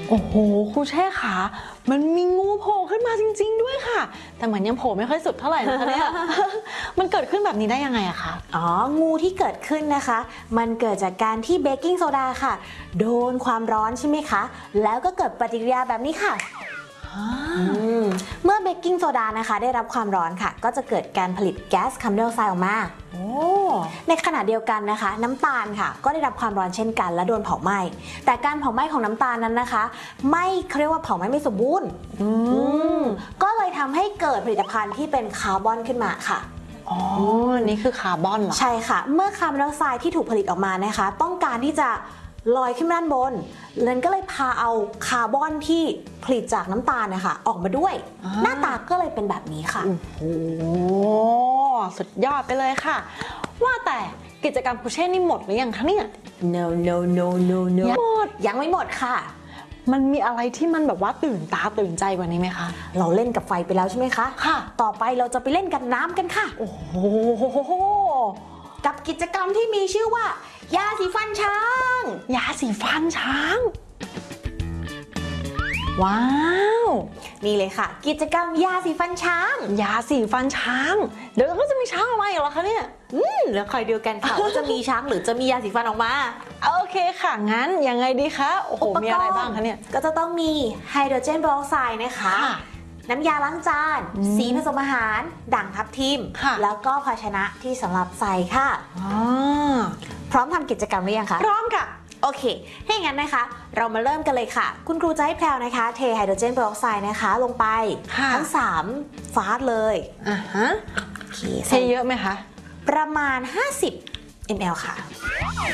โอ้โหครูแช่ขามันมีงูโผล่ขึ้นมาจริงๆด้วยค่ะแต่เหมือนยังโผล่ไม่ค่อยสุดเท่าไหร่นะคะเนี่ย มันเกิดขึ้นแบบนี้ได้ยังไงอะคะอ๋องูที่เกิดขึ้นนะคะมันเกิดจากการที่เบกกิ้งโซดาค่ะโดนความร้อนใช่ไหมคะแล้วก็เกิดปฏิกิริยาแบบนี้ค่ะเมื่อเบกกิ้งโซดานะคะได้รับความร้อนค่ะก็จะเกิดการผลิตแก๊สคาร์บอนไดออกไซด์ออกมาในขณะเดียวกันนะคะน้ำตาลค่ะก็ได้รับความร้อนเช่นกันและโดนเผาไหม้แต่การเผาไหม้ของน้ำตาลนั้นนะคะไม่เรียกว่าเผาไหม้ไม่สมบูรณ์ก็เลยทำให้เกิดผลิตภัณฑ์ที่เป็นคาร์บอนขึ้นมาค่ะอ๋อนี่คือคาร์บอนเหรอใช่ค่ะเมื่อคาร์บอนไดออกไซด์ที่ถูกผลิตออกมานะคะต้องการที่จะลอยขึ้นด้านบนเลยก็เลยพาเอาคาร์บอนที่ผลิตจากน้ำตาลนะคะออกมาด้วยหน้าตาก็เลยเป็นแบบนี้ค่ะโอ้โหสุดยอดไปเลยค่ะว่าแต่กิจกรรมครูเช่นี่หมดหรือยังคะเนี่ย no หมดยังไม่หมดค่ะมันมีอะไรที่มันแบบว่าตื่นตาตื่นใจกว่านี้ไหมคะเราเล่นกับไฟไปแล้วใช่ไหมคะค่ะต่อไปเราจะไปเล่นกับน้ำกันค่ะโอ้โหกับกิจกรรมที่มีชื่อว่ายาสีฟันช้างยาสีฟันช้างว้าวนี่เลยค่ะกิจกรรมยาสีฟันช้างยาสีฟันช้างเดี๋ยวก็จะมีช้างออกมาอีกเหรอคะเนี่ยแล้วคอยดูกันค่ะ ว่าจะมีช้างหรือจะมียาสีฟันออกมาโอเคค่ะงั้นยังไงดีคะโอ้โหมีอะไรบ้างคะเนี่ยก็จะต้องมีไฮโดรเจนเปอร์ออกไซด์นะคะน้ำยาล้างจานสีผสมอาหารด่างทับทิมแล้วก็ภาชนะที่สำหรับใส่ค่ะพร้อมทำกิจกรรมหรือยังคะพร้อมค่ะโอเคถ้าอย่างนั้นนะคะเรามาเริ่มกันเลยค่ะคุณครูจะให้แพรวนะคะเทไฮโดรเจนเปอร์ออกไซด์นะคะลงไปทั้ง3ฟาสเลยเทเยอะไหมคะประมาณ50 ml ค่ะ